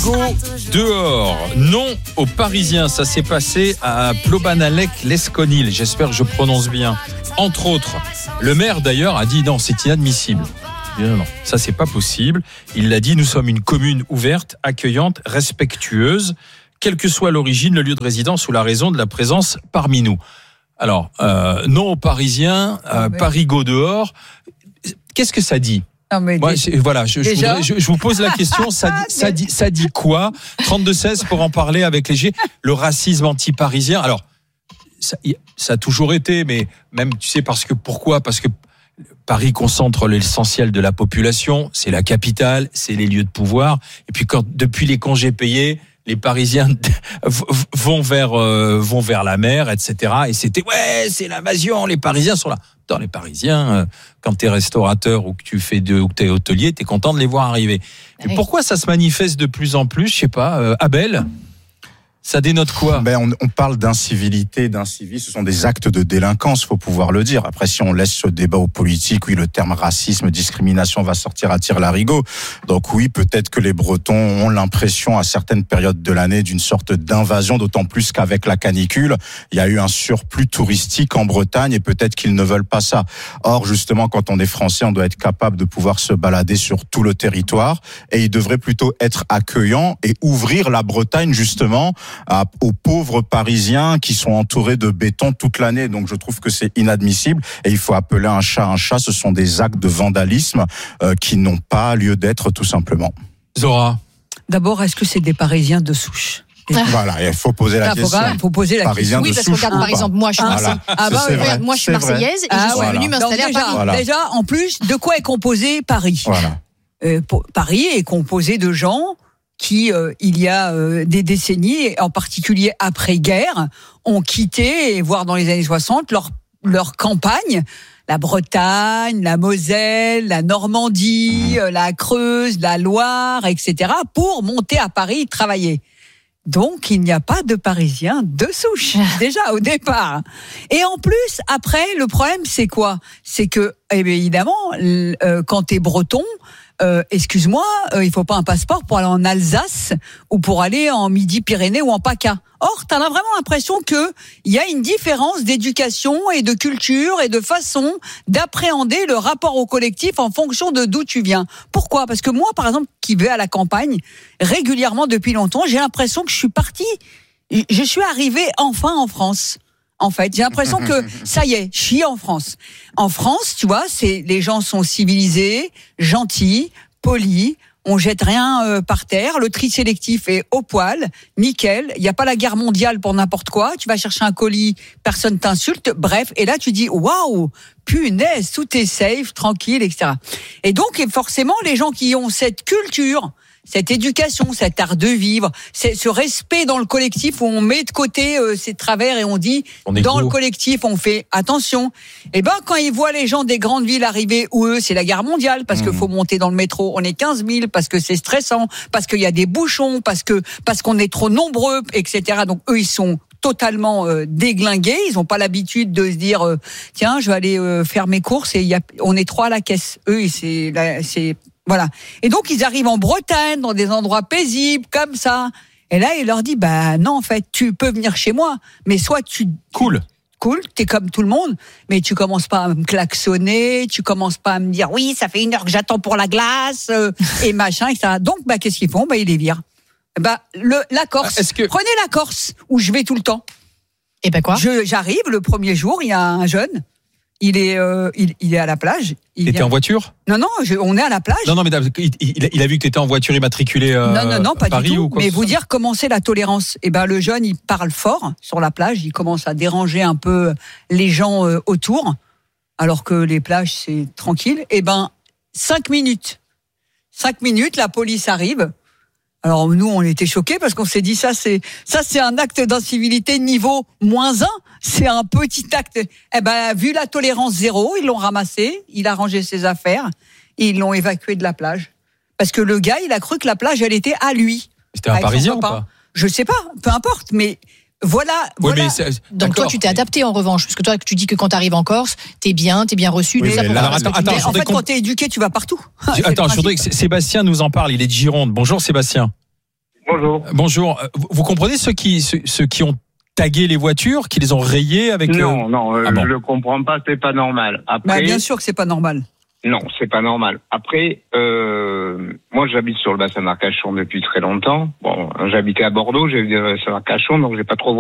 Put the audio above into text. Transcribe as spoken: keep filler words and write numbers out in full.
Parigo dehors. Non aux Parisiens. Ça s'est passé à Plobanalec-Lesconil. J'espère que je prononce bien. Entre autres, le maire d'ailleurs a dit non, c'est inadmissible. Non, non, ça c'est pas possible. Il l'a dit, nous sommes une commune ouverte, accueillante, respectueuse, quelle que soit l'origine, le lieu de résidence ou la raison de la présence parmi nous. Alors, euh, non aux Parisiens, euh, oui. Parigo dehors. Qu'est-ce que ça dit ? Non, mais Moi, dé- voilà, je, je, voudrais, je, je vous pose la question. Ça dit, ça dit, ça dit quoi ? trente-deux seize pour en parler avec léger. Le racisme anti-parisien. Alors, ça, ça a toujours été, mais même, tu sais, parce que pourquoi ? Parce que Paris concentre l'essentiel de la population. C'est la capitale, c'est les lieux de pouvoir. Et puis, quand depuis les congés payés, les Parisiens vont vers euh, vont vers la mer, et cetera. Et c'était ouais, c'est l'invasion. Les Parisiens sont là. Dans les Parisiens, euh, quand t'es restaurateur ou que tu fais de, ou que t'es hôtelier, t'es content de les voir arriver. Mais oui. Pourquoi ça se manifeste de plus en plus ? Je sais pas. Euh, Abel, ça dénote quoi ? Ben on, on parle d'incivilité, d'incivisme. Ce sont des actes de délinquance, faut pouvoir le dire. Après, si on laisse ce débat aux politiques, oui, le terme racisme, discrimination va sortir à tire-larigot. Donc oui, peut-être que les Bretons ont l'impression à certaines périodes de l'année d'une sorte d'invasion, d'autant plus qu'avec la canicule, il y a eu un surplus touristique en Bretagne et peut-être qu'ils ne veulent pas ça. Or, justement, quand on est français, on doit être capable de pouvoir se balader sur tout le territoire et il devrait plutôt être accueillant et ouvrir la Bretagne, justement, À, aux pauvres Parisiens qui sont entourés de béton toute l'année. Donc je trouve que c'est inadmissible et il faut appeler un chat un chat. Ce sont des actes de vandalisme euh, qui n'ont pas lieu d'être, tout simplement. Zora. D'abord, est-ce que c'est des Parisiens de souche ? Voilà, il faut poser la ah, question. Il faut poser la Parisien question. de Oui, parce que regarde, par exemple, moi, je suis Marseillaise. Ah, bah, c'est vrai. Moi, je suis c'est Marseillaise vrai. et je suis voilà. venue m'installer déjà, à Paris. Voilà. Déjà, en plus, de quoi est composé Paris ? Voilà. Euh, Paris est composé de gens qui, euh, il y a euh, des décennies, en particulier après-guerre, ont quitté, voire dans les années soixante, leur, leur campagne, la Bretagne, la Moselle, la Normandie, mmh. la Creuse, la Loire, et cetera, pour monter à Paris travailler. Donc, il n'y a pas de Parisiens de souche, déjà, au départ. Et en plus, après, le problème, c'est quoi ? C'est que, eh bien, évidemment, euh, quand t'es breton, Euh, excuse-moi, euh, il faut pas un passeport pour aller en Alsace ou pour aller en Midi-Pyrénées ou en PACA. Or, t'as vraiment l'impression que il y a une différence d'éducation et de culture et de façon d'appréhender le rapport au collectif en fonction de d'où tu viens. Pourquoi ? Parce que moi, par exemple, qui vais à la campagne régulièrement depuis longtemps, j'ai l'impression que je suis partie, je suis arrivée enfin en France. En fait, j'ai l'impression que ça y est, je suis en France. En France, tu vois, c'est les gens sont civilisés, gentils, polis. On jette rien euh, par terre. Le tri sélectif est au poil, nickel. Il y a pas la guerre mondiale pour n'importe quoi. Tu vas chercher un colis, personne t'insulte. Bref, et là tu dis waouh, punaise, tout est safe, tranquille, et cetera. Et donc, forcément, les gens qui ont cette culture, cette éducation, cet art de vivre, c'est ce respect dans le collectif où on met de côté euh, ses travers et on dit on dans gros. Le collectif on fait attention. Et ben quand ils voient les gens des grandes villes arriver où eux c'est la guerre mondiale parce mmh. que faut monter dans le métro, on est quinze mille parce que c'est stressant, parce qu'il y a des bouchons, parce que parce qu'on est trop nombreux, et cetera. Donc eux ils sont totalement euh, déglingués, ils ont pas l'habitude de se dire euh, tiens je vais aller euh, faire mes courses et il y a on est trois à la caisse. Eux c'est là, c'est voilà. Et donc, ils arrivent en Bretagne, dans des endroits paisibles, comme ça. Et là, il leur dit, bah, non, en fait, tu peux venir chez moi. Mais soit tu... Cool. Cool, t'es comme tout le monde. Mais tu commences pas à me klaxonner, tu commences pas à me dire, oui, ça fait une heure que j'attends pour la glace, euh, et machin, et cetera. Donc, bah, qu'est-ce qu'ils font? Bah, ils les virent. Bah, le, la Corse. Est-ce que... Prenez la Corse, où je vais tout le temps. Et ben quoi? Je, j'arrive, le premier jour, il y a un jeune. Il est, euh, il, il est à la plage. Il T'étais vient... en voiture ? Non, non, je, on est à la plage. Non, non, mais il, il, il a vu que t'étais en voiture immatriculée euh, non, non, non, pas à Paris du tout. ou quoi? Mais vous dire comment c'est la tolérance. Eh ben, le jeune, il parle fort sur la plage. Il commence à déranger un peu les gens euh, autour, alors que les plages c'est tranquille. Eh ben, cinq minutes, cinq minutes, la police arrive. Alors nous, on était choqués parce qu'on s'est dit ça, c'est ça, c'est un acte d'incivilité niveau moins un. C'est un petit acte. Eh ben, vu la tolérance zéro, ils l'ont ramassé, il a rangé ses affaires, et ils l'ont évacué de la plage. Parce que le gars, il a cru que la plage, elle était à lui. C'était un Parisien ou pas? Je sais pas, peu importe, mais voilà. Oui, voilà. mais c'est, donc toi, tu t'es adapté en revanche, parce que toi, tu dis que quand tu arrives en Corse, t'es bien, t'es bien reçu. Oui, tout ça mais pour là, faire attends, respecter. attends, En fait, qu'on- quand t'es éduqué, tu vas partout. Attends, je voudrais que Sébastien nous en parle. Il est de Gironde. Bonjour Sébastien. Bonjour. Bonjour. Vous, vous comprenez ceux qui, ceux, ceux qui ont tagué les voitures, qui les ont rayées avec... Non, euh... non, euh, ah bon. je le comprends pas, c'est pas normal. Après, Bah, bien sûr que c'est pas normal. non, c'est pas normal. Après, euh, moi, j'habite sur le bassin d'Arcachon depuis très longtemps. Bon, j'habitais à Bordeaux, j'ai eu le bassin d'Arcachon, donc j'ai pas trop